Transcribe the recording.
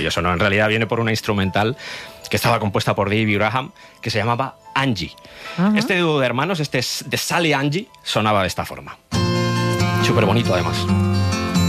maravilloso, ¿no? En realidad viene por una instrumental que estaba compuesta por Davey Graham, que se llamaba Angie. Este dúo de hermanos, de Sally Angie, sonaba de esta forma. Súper bonito, además.